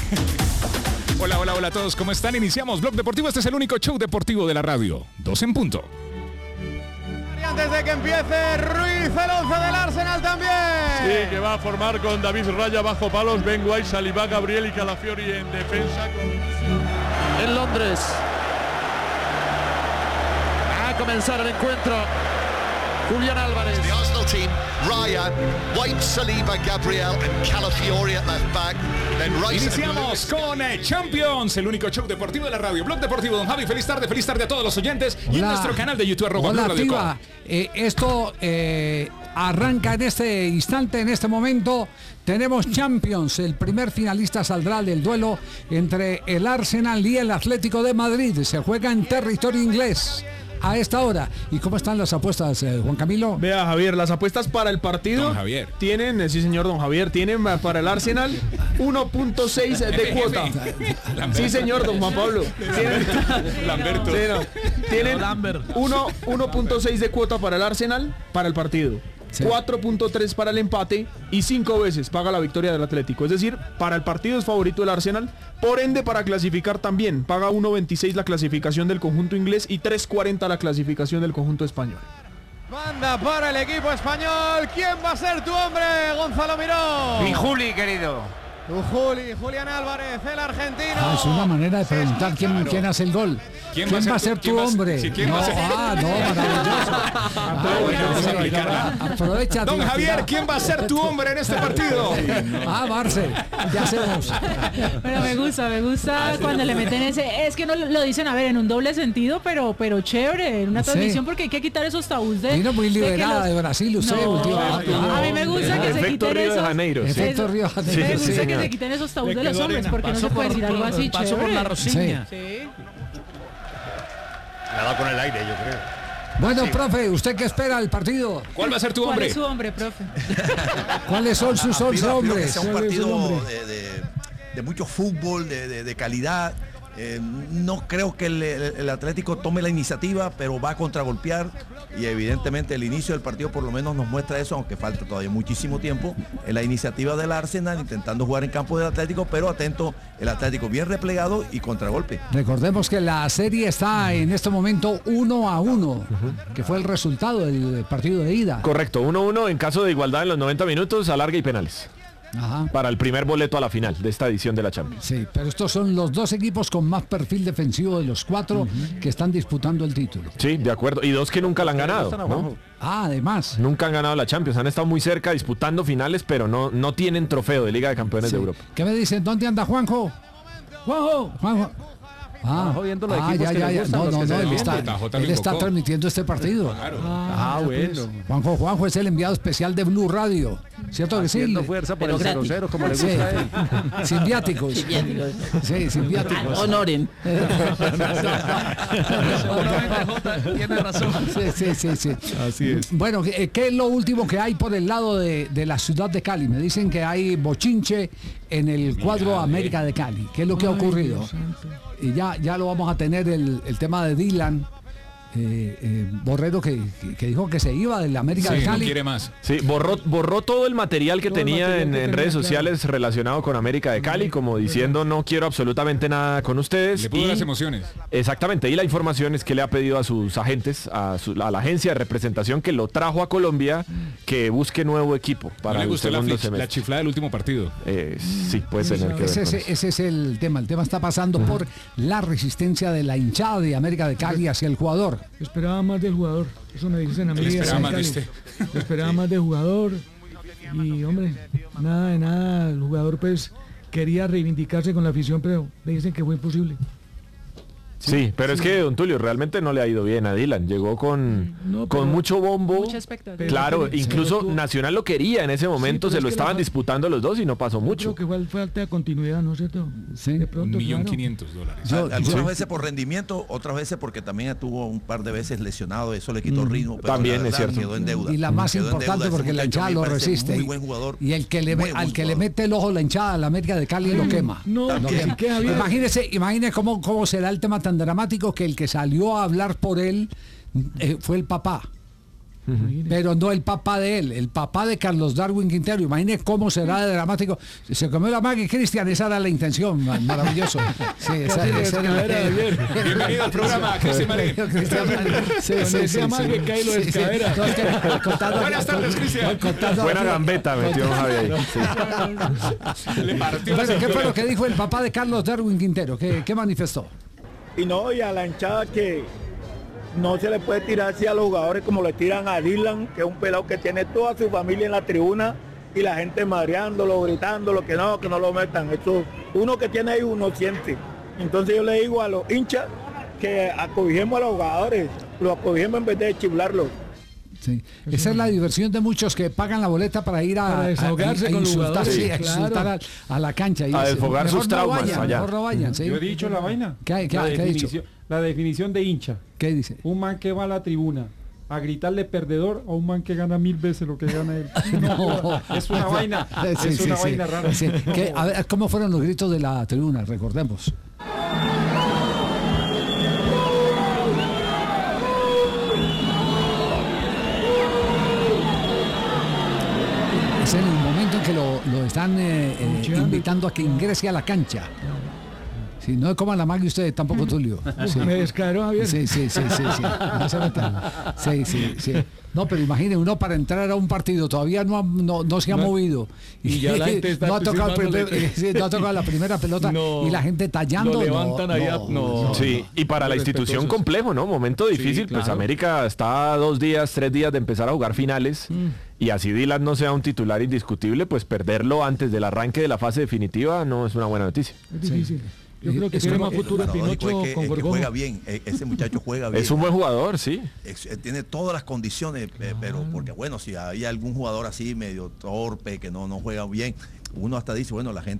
Hola, hola, hola a todos, ¿cómo están? Iniciamos Blog Deportivo, este es el único show deportivo de la radio. 2 en punto. Y antes de que empiece, Ruiz, el 11 del Arsenal también. Sí, que va a formar con David Raya bajo palos, Ben White, Saliba, Gabriel y Calafiori en defensa. En Londres va a comenzar el encuentro. Julián Álvarez. The Arsenal team, Raya, White, Saliba, Gabriel and Calafiori at left back. Then Rice. Iniciamos con Champions, el único show deportivo de la radio. Blog Deportivo, don Javi, feliz tarde a todos los oyentes. Hola. Y en nuestro canal de YouTube, Hola, Tiva. Esto arranca en este instante, en este momento. Tenemos Champions, el primer finalista saldrá del duelo entre el Arsenal y el Atlético de Madrid. Se juega en territorio inglés a esta hora. ¿Y cómo están las apuestas, Juan Camilo? Vea, Javier, las apuestas para el partido don Javier. Tienen, sí señor, don Javier, tienen para el Arsenal 1.6 de cuota. Sí señor, don Juan Pablo. Lamberto. Sí, no. Tienen 1.6 de cuota para el Arsenal para el partido. Sí. 4.3 para el empate y 5 veces paga la victoria del Atlético. Es decir, para el partido es favorito el Arsenal. Por ende, para clasificar también paga 1.26 la clasificación del conjunto inglés y 3.40 la clasificación del conjunto español. Manda para el equipo español. ¿Quién va a ser tu hombre, Gonzalo Miró? Mi Juli, querido. Julián Álvarez, el argentino. Es una manera de preguntar quién hace el gol. ¿Quién va a ser tu hombre? Sí, ¿quién va a ser? Maravilloso. Aprovecha. Don Javier, ¿quién va a ser tu hombre en este partido? Marce, ¿qué hacemos? Pero me gusta cuando le meten ese, es que no lo dicen, a ver, en un doble sentido, pero chévere, en una transmisión, porque hay que quitar esos tabús de... Vino muy liberada de Brasil, usted. A mí me gusta que se quiten Río de Janeiro. Efecto Río de Janeiro. Me gusta que se quiten esos tabús de los hombres, porque no se puede decir algo así, pasó por la Rosiña. Sí. Me ha dado con el aire, yo creo. Bueno, sí. Profe, ¿usted qué espera del partido? ¿Cuál va a ser tu hombre? ¿Cuál es su hombre, profe? ¿Cuáles son sus 11 hombres? Que sea un partido de mucho fútbol, de calidad. No creo que el Atlético tome la iniciativa, pero va a contragolpear y evidentemente el inicio del partido por lo menos nos muestra eso, aunque falta todavía muchísimo tiempo. En la iniciativa del Arsenal intentando jugar en campo del Atlético, pero atento, el Atlético bien replegado y contragolpe. Recordemos que la serie está en este momento 1-1, que fue el resultado del partido de ida. Correcto, 1-1 en caso de igualdad en los 90 minutos, alargue y penales. Ajá. Para el primer boleto a la final de esta edición de la Champions. Sí, pero estos son los dos equipos con más perfil defensivo de los 4 que están disputando el título. Sí, de acuerdo. Y 2 que nunca la han ganado, ¿no? Además. Nunca han ganado la Champions. Han estado muy cerca disputando finales, pero no tienen trofeo de Liga de Campeones de Europa. ¿Qué me dicen? ¿Dónde anda Juanjo? Juanjo. Jodiendo los equipos que le gustan, él está transmitiendo este partido. Claro. Bueno. Juanjo es el enviado especial de Blue Radio. ¿Cierto que sí? Haciendo fuerza por el 0-0, como le gusta a él. Sin viáticos. Sí, sin viáticos. Honoren. Tiene razón. Sí. Así es. Bueno, ¿qué es lo último que hay por el lado de la ciudad de Cali? Me dicen que hay bochinche en el cuadro América de Cali. ¿Qué es lo que ha ocurrido? Y ya lo vamos a tener el tema de Dylan Borrero que dijo que se iba del América de Cali. No quiere más. Sí, borró todo el material que tenía en redes sociales relacionado con América de Cali, como diciendo no quiero absolutamente nada con ustedes. Le pudo las emociones. Exactamente, y la información es que le ha pedido a sus agentes, a la agencia de representación que lo trajo a Colombia, que busque nuevo equipo para el segundo semestre. La chiflada del último partido. Sí, puede tener que ver con eso. Ese es el tema. El tema está pasando por la resistencia de la hinchada de América de Cali hacia el jugador. Esperaba más del jugador, eso me dicen a mí. Esperaba más de usted. Esperaba más del jugador y hombre, nada de nada, el jugador pues quería reivindicarse con la afición, pero le dicen que fue imposible. Sí, pero es que don Tulio realmente no le ha ido bien a Dylan. Llegó con mucho bombo. Mucha expectativa. Claro, incluso Nacional lo quería en ese momento, se lo estaban disputando los dos y no pasó mucho. Creo que fue falta de continuidad, ¿no es cierto? Sí. De pronto, $1.500.000. Algunas veces por rendimiento, otras veces porque también estuvo un par de veces lesionado, eso le quitó ritmo. Pero también es cierto. Quedó en deuda. Y la más importante porque la hinchada lo resiste. Muy buen jugador. Y el que le mete el ojo la hinchada a la América de Cali lo quema. Imagínese cómo será el tema tan dramático que el que salió a hablar por él fue el papá. Pero no el papá de él, el papá de Carlos Darwin Quintero. Imagine cómo será de dramático. Se comió la Maggie, Cristian, esa era la intención, maravilloso. Sí, esa era. Bienvenido al programa, Cristian Marín. Buenas tardes, Cristian. Buena gambeta metió Javi ahí. Le partió la ¿Qué fue cintura. lo que dijo el papá de Carlos Darwin Quintero? ¿Qué manifestó? Y no, y a la hinchada que no se le puede tirar así a los jugadores como le tiran a Dylan, que es un pelado que tiene toda su familia en la tribuna y la gente madreándolo, gritándolo, que no lo metan. Eso, uno que tiene ahí, uno siente. Entonces yo le digo a los hinchas que acobijemos a los jugadores, los acobijemos en vez de chiflarlos. Sí. Esa es la diversión de muchos que pagan la boleta para ir a desahogarse con los insultar, jugadores, sí, a insultar a la cancha. Y A desfogar mejor sus traumas vayan, allá. mejor no vayan, sí. Yo he dicho la vaina. ¿Qué ha dicho? La definición de hincha. ¿Qué dice? Un man que va a la tribuna a gritarle perdedor a un man que gana 1000 veces lo que gana él. No, es una vaina. Sí, es una sí, vaina rara. sí. A ver, ¿cómo fueron los gritos de la tribuna? Recordemos. Es en el momento en que lo están invitando a que ingrese a la cancha. Si no coman la Maggie usted, tampoco Tulio. Sí. Me descaró, Javier. Sí. No se metan. Sí. No, pero imagine, uno para entrar a un partido todavía no se ha movido. Y ya la gente está no ha tocado la primera pelota y la gente tallando. Lo levantan allá. Sí, y para la institución complejo, ¿no? Momento difícil, claro. Pues América está a 2 días, 3 días de empezar a jugar finales. Y así Dylan no sea un titular indiscutible, pues perderlo antes del arranque de la fase definitiva no es una buena noticia. Es difícil. Yo creo que tiene más futuro Pinocho con que Gorgón. juega bien, ese muchacho juega bien. Es un buen jugador, sí. Tiene todas las condiciones, pero porque bueno, si hay algún jugador así medio torpe, que no juega bien, uno hasta dice, bueno, la gente